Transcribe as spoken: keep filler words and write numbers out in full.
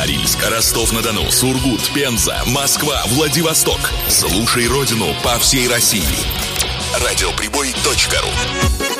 Норильск, Ростов-на-Дону, Сургут, Пенза, Москва, Владивосток. Слушай родину по всей России. радиоприбой точка ру.